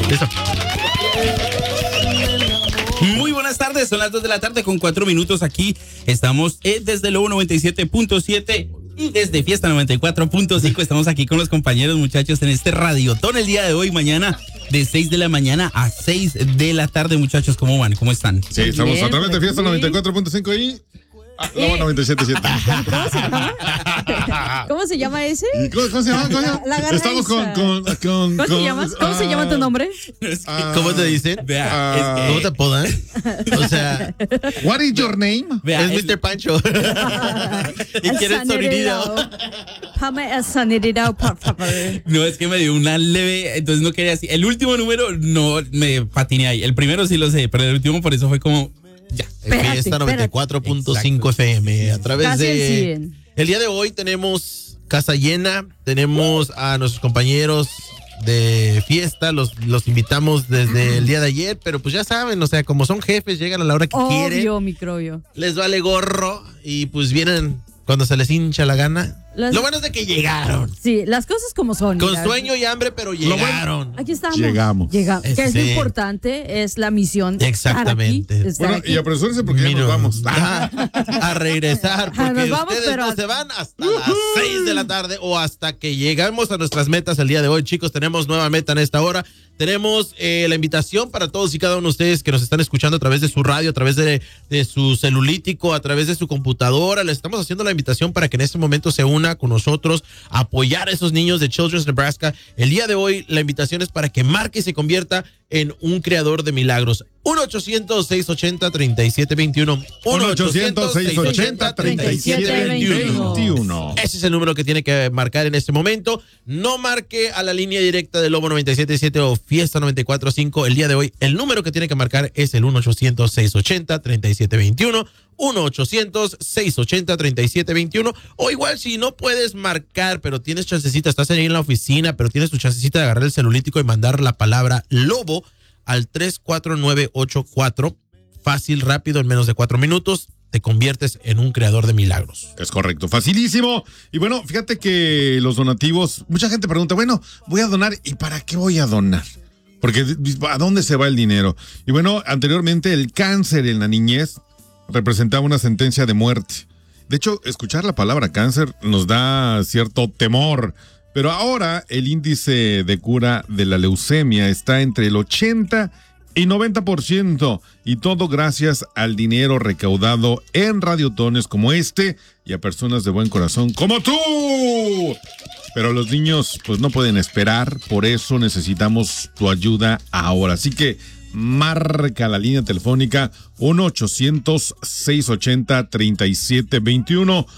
Eso. Muy buenas tardes, son las 2 de la tarde con 4 minutos aquí. Estamos desde Lobo 97.7 y desde Fiesta 94.5. Estamos aquí con los compañeros, muchachos, en este radiotón el día de hoy, mañana de 6 de la mañana a 6 de la tarde, muchos. ¿Cómo van? ¿Cómo están? Sí, estamos bien, a través de Fiesta 94.5 y Lobo 97.7. ¿Cómo se llama ese? ¿Cómo se llama? Estamos con ¿Cómo se llama tu nombre? ¿Cómo te dicen? ¿Cómo te apodan? O sea, what is your name? Es Mr. Pancho. ¿Y quieres sonidito? Pame el sonidito, por favor. No, es que me dio una leve, entonces no quería decir. El último número no me patiné ahí. El primero sí lo sé, pero el último por eso fue como ya. Fiesta 94.5 FM a través Casi de... El día de hoy tenemos casa llena, tenemos a nuestros compañeros de fiesta, los invitamos desde el día de ayer, pero pues ya saben, o sea, como son jefes, llegan a la hora que quieren. Obvio, microbio. Les vale gorro y pues vienen cuando se les hincha la gana. Lo bueno es de que llegaron. Sí, las cosas como son. Con sueño y hambre, pero llegaron. Aquí estamos. Llegamos. Que es lo importante, es la misión. Exactamente. Estar aquí. Y apresúrense porque ya nos vamos. A regresar, porque nos vamos, ustedes no se van hasta las 6 de la tarde o hasta que llegamos a nuestras metas el día de hoy. Chicos, tenemos nueva meta en esta hora. Tenemos la invitación para todos y cada uno de ustedes que nos están escuchando a través de su radio, a través de su celulítico, a través de su computadora. Les estamos haciendo la invitación para que en este momento se una con nosotros a apoyar a esos niños de Children's Nebraska. El día de hoy la invitación es para que marque y se convierta en un creador de milagros. 1-800-680-3721. 1-800-680-3721. Ese es el número que tiene que marcar en este momento. No marque a la línea directa de Lobo 97.7 o Fiesta 94.5 el día de hoy. El número que tiene que marcar es el 1-800-680-3721. 1-800-680-3721. O igual si no puedes marcar, pero tienes chancecita, estás ahí en la oficina, pero tienes tu chancecita de agarrar el celulítico y mandar la palabra Lobo al 34984. Fácil, rápido, en menos de 4 minutos. Te conviertes en un creador de milagros. Es correcto, facilísimo. Y bueno, fíjate que los donativos, mucha gente pregunta, bueno, voy a donar, ¿y para qué voy a donar? Porque ¿a dónde se va el dinero? Y bueno, anteriormente el cáncer en la niñez representaba una sentencia de muerte. De hecho, escuchar la palabra cáncer nos da cierto temor, pero ahora el índice de cura de la leucemia está entre el 80 y 90%, y todo gracias al dinero recaudado en radiotones como este y a personas de buen corazón como tú. Pero los niños pues no pueden esperar, por eso necesitamos tu ayuda ahora. Así que marca la línea telefónica 1-800-680-3721.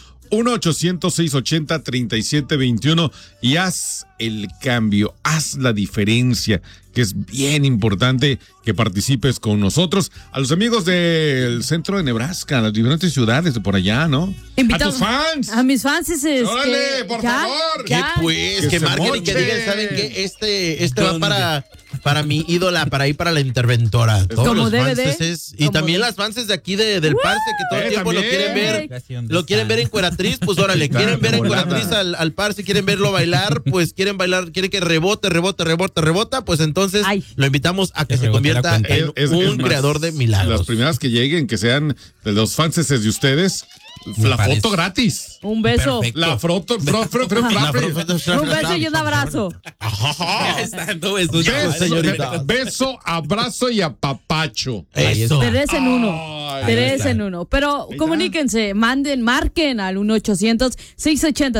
1-800-680-3721 y haz el cambio, haz la diferencia, que es bien importante que participes con nosotros. A los amigos del centro de Nebraska, a las diferentes ciudades de por allá, ¿no? Invitamos a tus fans. A mis fans. ¡Órale, por favor! ¿Qué pues? Que marquen y que digan, ¿saben qué? Este va para mi ídola, para ir para la interventora. Todos como los DVD. Y también las fans de aquí del Parce, que todo el tiempo también. lo quieren ver encueratriz, pues órale, quieren ver encueratriz al Parce, quieren verlo bailar, pues quieren que rebota, pues entonces lo invitamos a que se convierta en un creador de milagros. Las primeras que lleguen, que sean de los fans de ustedes, la foto gratis. Un beso. Perfecto. La foto. Un beso y un abrazo. Beso, abrazo y apapacho. Eso. 3 en 1. 3 en 1. Pero comuníquense, marquen al 1-800-680